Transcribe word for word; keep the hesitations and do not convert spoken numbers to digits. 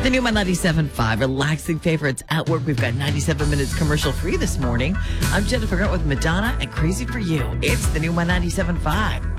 The new My ninety-seven point five, relaxing favorites at work. We've got ninety-seven minutes commercial free this morning. I'm Jennifer Grant with Madonna and Crazy for You. It's the new My ninety-seven point five.